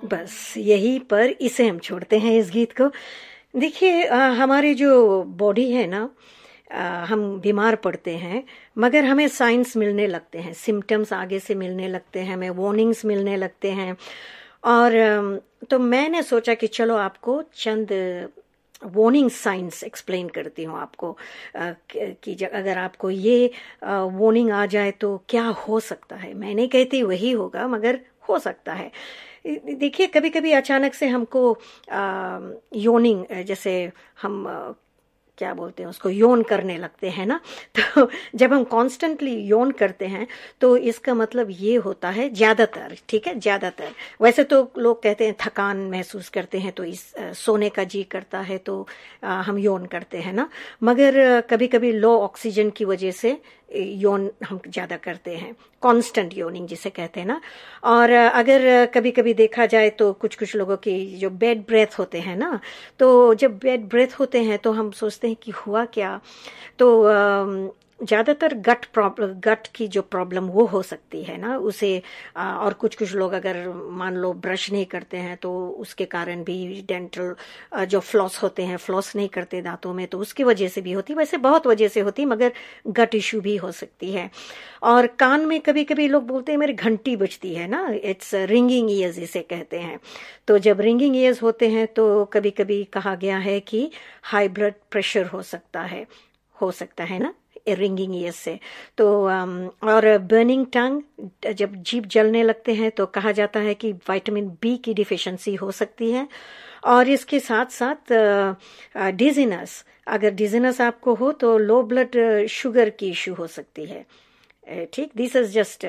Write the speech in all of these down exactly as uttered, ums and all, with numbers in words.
बस यही पर इसे हम छोड़ते हैं इस गीत को। देखिए अ, हमारे जो बॉडी है ना, अ, हम बीमार पड़ते हैं मगर हमें साइंस मिलने लगते हैं, सिम्टम्स आगे से मिलने लगते हैं, हमें वार्निंग्स मिलने लगते हैं। और अम, तो मैंने सोचा कि चलो आपको चंद वार्निंग साइंस एक्सप्लेन करती हूँ आपको, अ, कि कि ज- अगर आपको ये वार्निंग आ जाए तो क्या हो सकता है। मैं नहीं कहती वही होगा मगर हो सकता है। देखिए कभी कभी अचानक से हमको योनिंग, जैसे हम अ, क्या बोलते हैं उसको, योन करने लगते हैं ना। तो जब हम कॉन्स्टेंटली योन करते हैं तो इसका मतलब ये होता है, ज्यादातर, ठीक है, ज्यादातर, वैसे तो लोग कहते हैं थकान महसूस करते हैं तो इस अ, सोने का जी करता है तो अ, हम योन करते हैं ना। मगर कभी कभी लो ऑक्सीजन की वजह से योन हम ज्यादा करते हैं, कांस्टेंट योनिंग जिसे कहते हैं ना। और अ, अगर कभी कभी देखा जाए तो कुछ कुछ लोगों की जो बेड ब्रेथ होते हैं ना, तो जब बेड ब्रेथ होते हैं तो हम सोचते हैं कि हुआ क्या। तो अम, ज्यादातर गट प्रॉब्लम, गट की जो प्रॉब्लम वो हो सकती है ना उसे। अ, और कुछ कुछ लोग अगर मान लो ब्रश नहीं करते हैं तो उसके कारण भी, डेंटल जो फ्लॉस होते हैं, फ्लॉस नहीं करते दांतों में तो उसकी वजह से भी होती, वैसे बहुत वजह से होती, मगर गट इशू भी हो सकती है। और कान में कभी कभी लोग बोलते हैं मेरी घंटी बजती है ना, इट्स रिंगिंग ईयर्स इसे कहते हैं। तो जब रिंगिंग ईयर्स होते हैं तो कभी कभी कहा गया है कि हाई ब्लड प्रेशर हो सकता है, हो सकता है ना रिंगिंग ईयर्स से। तो अम, और बर्निंग टंग, जब जीभ जलने लगते हैं तो कहा जाता है कि विटामिन बी की डिफिशिएंसी हो सकती है। और इसके साथ साथ डिजीनेस, अगर डिजीनेस आपको हो तो लो ब्लड शुगर की इशू हो सकती है। अ, ठीक, दिस इज जस्ट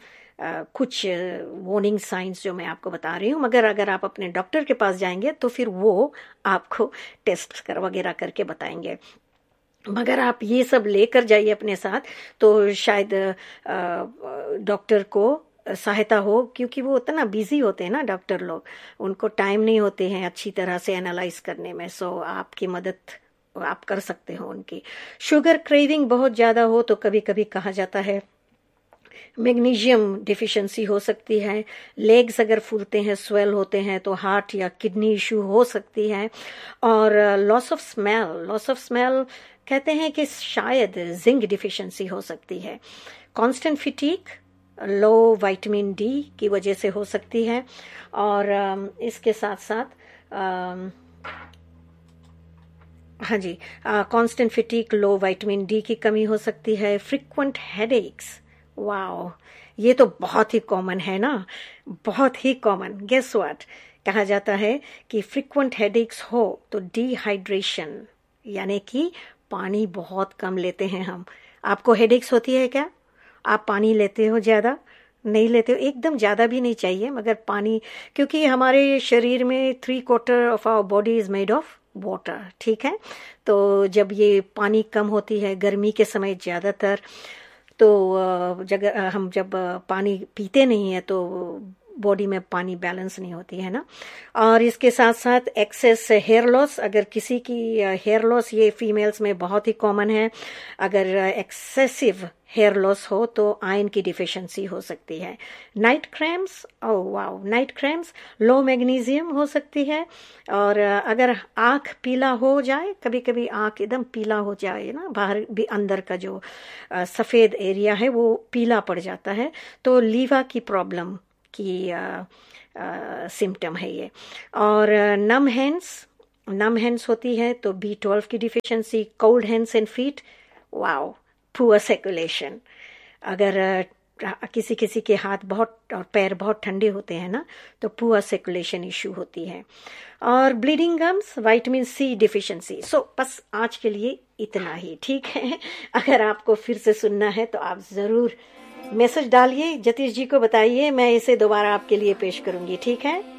कुछ वार्निंग साइंस जो मैं आपको बता रही हूँ। मगर अगर आप अपने डॉक्टर के पास जाएंगे तो फिर वो आपको टेस्ट कर वगैरह करके बताएंगे। मगर आप ये सब लेकर जाइए अपने साथ तो शायद डॉक्टर को सहायता हो, क्योंकि वो उतना बिजी होते हैं ना डॉक्टर लोग, उनको टाइम नहीं होते हैं अच्छी तरह से एनालाइज करने में। सो आपकी मदद आप कर सकते हो उनकी। शुगर क्रेविंग बहुत ज़्यादा हो तो कभी कभी कहा जाता है मैग्नीशियम डिफिशिएंसी हो सकती है। लेग्स अगर फूलते हैं, स्वेल होते हैं तो हार्ट या किडनी इशू हो सकती है। और loss of smell, loss of smell कहते हैं कि शायद जिंक डिफिशिएंसी हो सकती है। कांस्टेंट फिटीक, लो विटामिन डी की वजह से हो सकती है। और अम, इसके साथ साथ अम, हाँ जी, कांस्टेंट फिटीक, लो विटामिन डी की कमी हो सकती है। फ्रीक्वेंट हेडेक्स, वाओ, ये तो बहुत ही कॉमन है ना, बहुत ही कॉमन। गेस व्हाट, कहा जाता है कि फ्रीक्वेंट हेडेक्स हो तो डिहाइड्रेशन, यानी कि पानी बहुत कम लेते हैं हम। आपको हेडेक्स होती है क्या? आप पानी लेते हो ज्यादा? नहीं लेते हो, एकदम ज्यादा भी नहीं चाहिए मगर पानी, क्योंकि हमारे शरीर में three quarter of our body is made of water, ठीक है। तो जब ये पानी कम होती है गर्मी के समय ज्यादातर, तो अ, जब अ, हम जब अ, पानी पीते नहीं है तो बॉडी में पानी बैलेंस नहीं होती है ना। और इसके साथ साथ एक्सेस हेयर लॉस, अगर किसी की हेयर लॉस, ये फीमेल्स में बहुत ही कॉमन है, अगर एक्सेसिव हेयर लॉस हो तो आयरन की डिफिशिएंसी हो सकती है। Night cramps, oh wow, night cramps, लो मैग्नीशियम हो सकती है। और अ, अगर आँख पीला हो जाए, कभी कभी आँख एकदम पीला हो जाए ना, बाहर भी अंदर का जो अ, सफ़ेद एरिया है वो पीला पड़ जाता है, तो लीवा की प्रॉब्लम की सिम्टम है ये। और नम हैंड्स, नम हैंड्स होती है तो बी ट्वेल्व की deficiency. Cold hands and feet, wow, poor circulation, अगर अ, किसी किसी के हाथ बहुत और पैर बहुत ठंडे होते हैं ना तो पुअर सर्कुलेशन इशू होती है। और bleeding gums, vitamin C deficiency. सो बस आज के लिए इतना ही, ठीक है। अगर आपको फिर से सुनना है तो आप ज़रूर मैसेज डालिए, जतीश जी को बताइए, मैं इसे दोबारा आपके लिए पेश करूंगी, ठीक है।